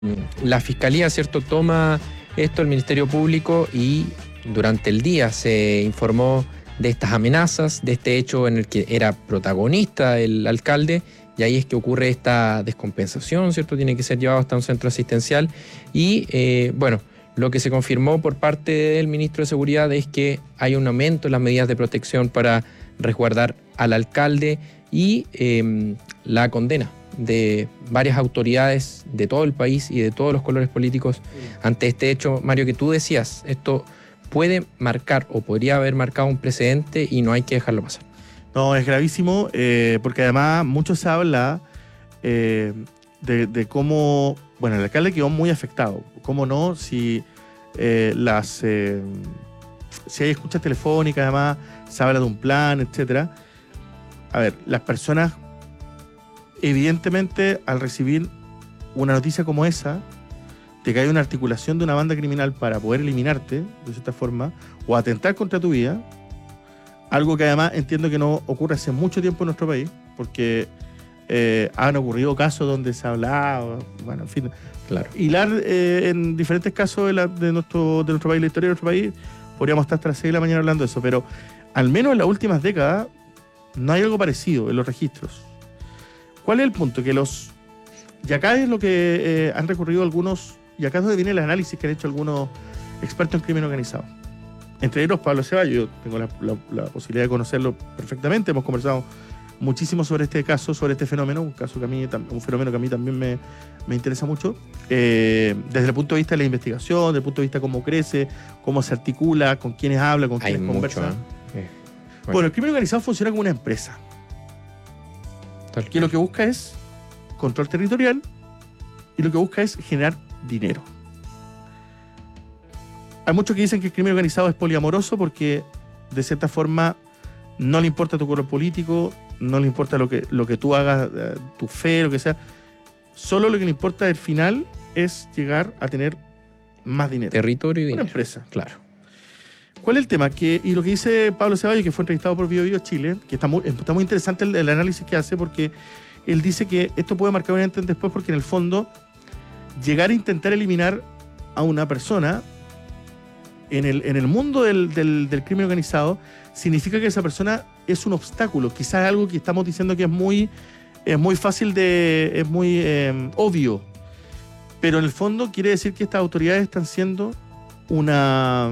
la Fiscalía, ¿cierto?, toma esto, el Ministerio Público, y durante el día se informó de estas amenazas, de este hecho en el que era protagonista el alcalde, y ahí es que ocurre esta descompensación, ¿cierto? Tiene que ser llevado hasta un centro asistencial y, bueno, lo que se confirmó por parte del ministro de Seguridad es que hay un aumento en las medidas de protección para resguardar al alcalde y la condena de varias autoridades de todo el país y de todos los colores políticos ante este hecho. Mario, que tú decías, esto puede marcar o podría haber marcado un precedente y no hay que dejarlo pasar. No, es gravísimo, porque además mucho se habla de cómo, bueno, el alcalde quedó muy afectado. ¿Cómo no? Si hay escuchas telefónicas, además se habla de un plan, etcétera. A ver, las personas, evidentemente, al recibir una noticia como esa, de que hay una articulación de una banda criminal para poder eliminarte, de cierta forma, o atentar contra tu vida, algo que además entiendo que no ocurre hace mucho tiempo en nuestro país, porque han ocurrido casos donde se ha hablado, bueno, en fin, claro. Hilar en diferentes casos de nuestro país, la historia de nuestro país, podríamos estar hasta las 6 de la mañana hablando de eso, pero al menos en las últimas décadas no hay algo parecido en los registros. ¿Cuál es el punto? Y acá es lo que han recurrido algunos, y acá es donde viene el análisis que han hecho algunos expertos en crimen organizado. Entre ellos Pablo Ceballos. Yo tengo la posibilidad de conocerlo perfectamente. Hemos conversado muchísimo sobre este caso, sobre este fenómeno, un fenómeno que a mí también me interesa mucho, desde el punto de vista de la investigación, desde el punto de vista de cómo crece, cómo se articula, con quiénes habla, con quiénes conversa. Bueno, el crimen organizado funciona como una empresa, que lo que busca es control territorial y lo que busca es generar dinero. Hay muchos que dicen que el crimen organizado es poliamoroso porque, de cierta forma, no le importa tu color político, no le importa lo que tú hagas, tu fe, lo que sea. Solo lo que le importa al final es llegar a tener más dinero. Territorio y dinero. Una empresa. Claro. ¿Cuál es el tema? Y lo que dice Pablo Ceballos, que fue entrevistado por Bio Bio Chile, que está muy interesante el análisis que hace, porque él dice que esto puede marcar un antes y después, porque en el fondo, llegar a intentar eliminar a una persona en el mundo del crimen organizado significa que esa persona es un obstáculo. Quizás algo que estamos diciendo que es muy fácil es muy obvio, pero en el fondo quiere decir que estas autoridades están siendo una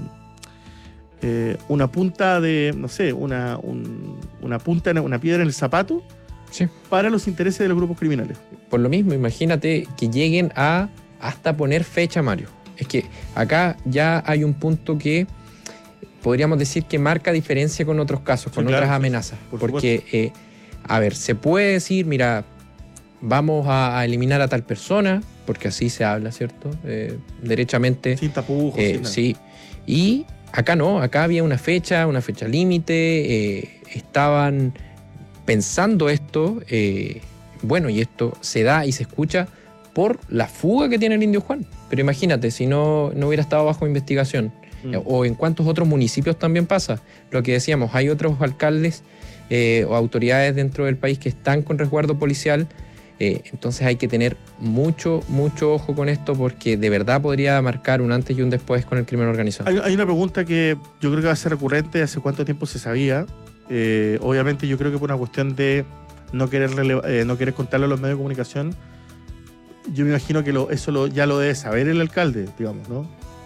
punta de, no sé, una piedra en el zapato, sí, para los intereses de los grupos criminales. Por lo mismo, imagínate que lleguen a hasta poner fecha, Mario. Es que acá ya hay un punto que podríamos decir que marca diferencia con otros casos, con otras amenazas. Porque, a ver, se puede decir, mira, vamos a eliminar a tal persona, porque así se habla, ¿cierto? Derechamente. Sin tapujos. Sí. Y acá no, acá había una fecha límite, estaban pensando esto, bueno, y esto se da y se escucha por la fuga que tiene el Indio Juan. Pero imagínate, si no hubiera estado bajo investigación, o en cuántos otros municipios también pasa. Lo que decíamos, hay otros alcaldes o autoridades dentro del país que están con resguardo policial, entonces hay que tener mucho ojo con esto, porque de verdad podría marcar un antes y un después con el crimen organizado. Hay una pregunta que yo creo que va a ser recurrente. ¿Hace cuánto tiempo se sabía? Obviamente yo creo que por una cuestión de no querer contarlo a los medios de comunicación, yo me imagino que ya lo debe saber el alcalde, digamos, ¿no?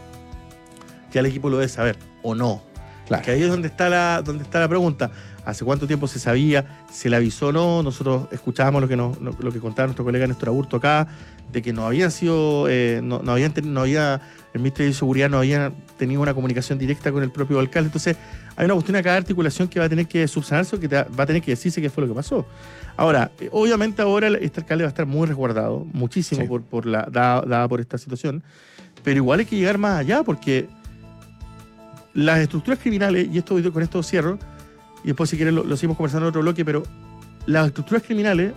Ya el equipo lo debe saber, o no. Claro. Que ahí es donde está la pregunta. ¿Hace cuánto tiempo se sabía? ¿Se le avisó o no? Nosotros escuchábamos lo que contaba nuestro colega Néstor Aburto acá, de que no habían sido, el Ministerio de Seguridad no había tenido una comunicación directa con el propio alcalde. Entonces, hay una cuestión acá de articulación que va a tener que subsanarse, o que va a tener que decirse qué fue lo que pasó. Ahora, obviamente ahora este alcalde va a estar muy resguardado, muchísimo, sí, dada por esta situación, pero igual hay que llegar más allá, porque las estructuras criminales, y con esto cierro, y después si quieren lo seguimos conversando en otro bloque, pero las estructuras criminales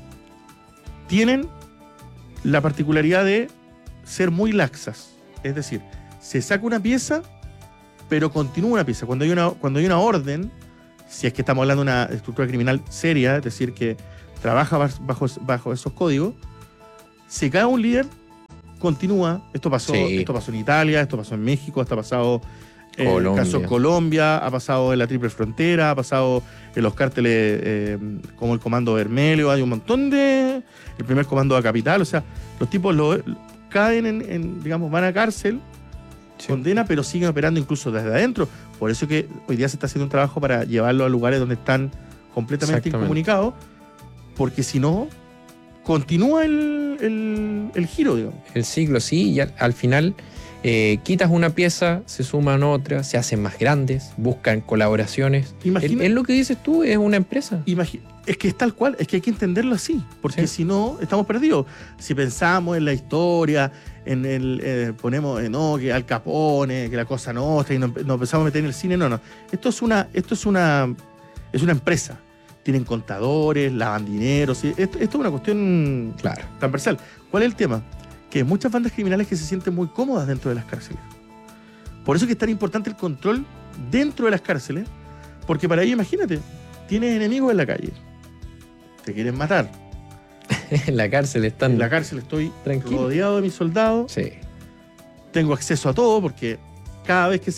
tienen la particularidad de ser muy laxas. Es decir, se saca una pieza, pero continúa una pieza. Cuando hay una orden, si es que estamos hablando de una estructura criminal seria, es decir, que trabaja bajo esos códigos, se cae un líder, continúa. Esto pasó en Italia, esto pasó en México, esto ha pasado en el caso de Colombia, ha pasado en la Triple Frontera, ha pasado en los cárteles como el Comando Vermelho, hay un montón el primer comando de Capital, o sea, los tipos caen digamos, van a cárcel, condena, pero siguen operando incluso desde adentro. Por eso que hoy día se está haciendo un trabajo para llevarlos a lugares donde están completamente incomunicados, porque si no, continúa el giro, digamos. El ciclo, sí, y al final quitas una pieza, se suman otras, se hacen más grandes, buscan colaboraciones. Es lo que dices tú, es una empresa. Es que es tal cual, es que hay que entenderlo así, porque si no, estamos perdidos. Si pensamos en la historia, ponemos que Al Capone, que la cosa nostra, y nos empezamos a meter en el cine, no. Esto es una empresa. Tienen contadores, lavan dinero. ¿Sí? Esto es una cuestión transversal. ¿Cuál es el tema? Que hay muchas bandas criminales que se sienten muy cómodas dentro de las cárceles. Por eso es que es tan importante el control dentro de las cárceles, porque para ello, imagínate, tienes enemigos en la calle, te quieren matar. En la cárcel estoy tranquilo, rodeado de mis soldados. Sí. Tengo acceso a todo, porque cada vez que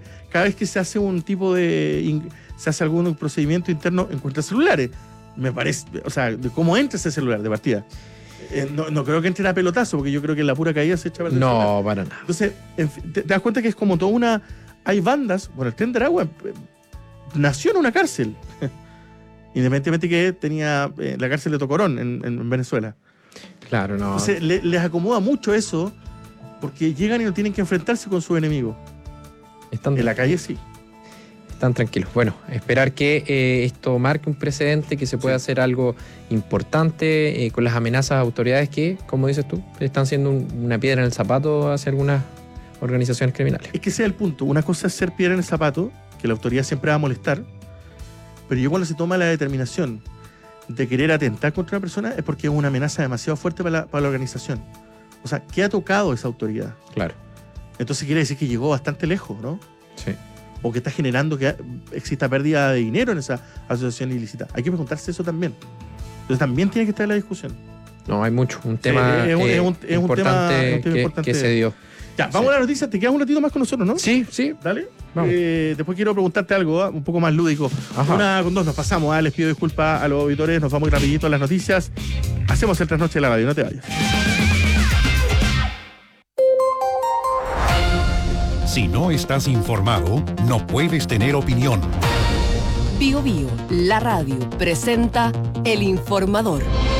se hace un tipo se hace algún procedimiento interno, encuentra celulares. Me parece, o sea, de cómo entra ese celular de partida. No creo que entre a pelotazo, porque yo creo que en la pura caída se echa a perder. No, para nada. Entonces, te das cuenta que es como toda una... Hay bandas, bueno, el Tren de Aragua nació en una cárcel, independientemente que tenía la cárcel de Tocorón en Venezuela. Claro, no. Entonces, les acomoda mucho eso, porque llegan y no tienen que enfrentarse con sus enemigos. En la calle sí. Están tranquilos. Bueno, esperar que esto marque un precedente, que se pueda hacer algo importante con las amenazas a autoridades que, como dices tú, están siendo una piedra en el zapato hacia algunas organizaciones criminales. Es que ese es el punto. Una cosa es ser piedra en el zapato, que la autoridad siempre va a molestar, pero yo cuando se toma la determinación de querer atentar contra una persona es porque es una amenaza demasiado fuerte para la organización. O sea, ¿qué ha tocado esa autoridad? Claro. Entonces quiere decir que llegó bastante lejos, ¿no? Sí. O que está generando que exista pérdida de dinero en esa asociación ilícita. Hay que preguntarse eso también. Entonces también tiene que estar en la discusión. No, hay mucho. Un tema importante que se dio. Ya, vamos a la noticia. Te quedas un ratito más con nosotros, ¿no? Sí. Dale. Después quiero preguntarte algo un poco más lúdico. Ajá. Una con dos nos pasamos. Les pido disculpas a los auditores. Nos vamos rapidito a las noticias. Hacemos el trasnoche de la radio. No te vayas. Si no estás informado, no puedes tener opinión. BioBio, la radio, presenta El Informador.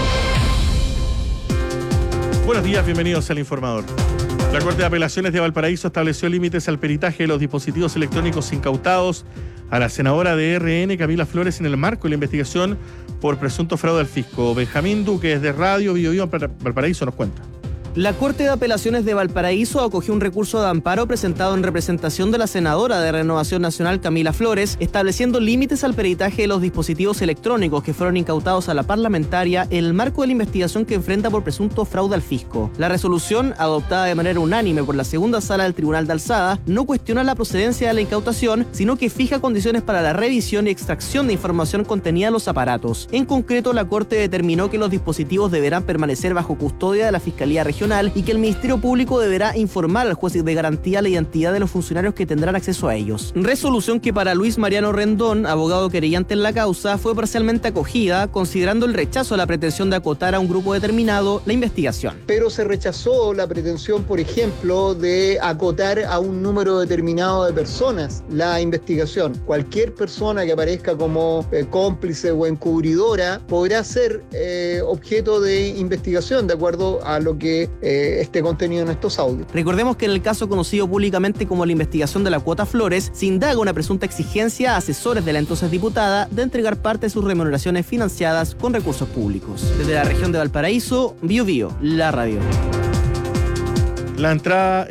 Buenos días, bienvenidos al Informador. La Corte de Apelaciones de Valparaíso estableció límites al peritaje de los dispositivos electrónicos incautados a la senadora de RN, Camila Flores, en el marco de la investigación por presunto fraude al fisco. Benjamín Duque, desde Radio BioBio Valparaíso, nos cuenta. La Corte de Apelaciones de Valparaíso acogió un recurso de amparo presentado en representación de la senadora de Renovación Nacional, Camila Flores, estableciendo límites al peritaje de los dispositivos electrónicos que fueron incautados a la parlamentaria en el marco de la investigación que enfrenta por presunto fraude al fisco. La resolución, adoptada de manera unánime por la segunda sala del Tribunal de Alzada, no cuestiona la procedencia de la incautación, sino que fija condiciones para la revisión y extracción de información contenida en los aparatos. En concreto, la Corte determinó que los dispositivos deberán permanecer bajo custodia de la Fiscalía Regional y que el Ministerio Público deberá informar al juez de garantía la identidad de los funcionarios que tendrán acceso a ellos. Resolución que para Luis Mariano Rendón, abogado querellante en la causa, fue parcialmente acogida, considerando el rechazo a la pretensión de acotar a un grupo determinado la investigación. Pero se rechazó la pretensión, por ejemplo, de acotar a un número determinado de personas la investigación. Cualquier persona que aparezca como cómplice o encubridora podrá ser objeto de investigación de acuerdo a lo que esté contenido en estos audios. Recordemos que en el caso conocido públicamente como la investigación de la cuota Flores, se indaga una presunta exigencia a asesores de la entonces diputada de entregar parte de sus remuneraciones financiadas con recursos públicos. Desde la región de Valparaíso, BioBio, la radio. La entrada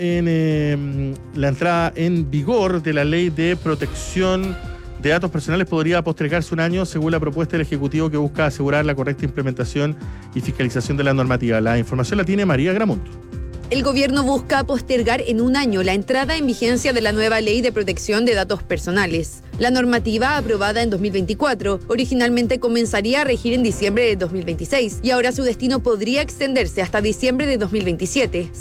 en vigor de la Ley de Protección de Datos Personales podría postergarse un año según la propuesta del Ejecutivo que busca asegurar la correcta implementación y fiscalización de la normativa. La información la tiene María Gramonto. El gobierno busca postergar en un año la entrada en vigencia de la nueva Ley de Protección de Datos Personales. La normativa, aprobada en 2024, originalmente comenzaría a regir en diciembre de 2026 y ahora su destino podría extenderse hasta diciembre de 2027.